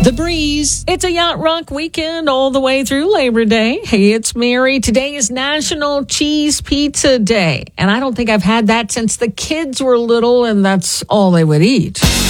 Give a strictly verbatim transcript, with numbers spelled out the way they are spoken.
The Breeze. It's a Yacht Rock weekend all the way through Labor Day. Hey, it's Mary. Today is National Cheese Pizza Day. And I don't think I've had that since the kids were little and that's all they would eat.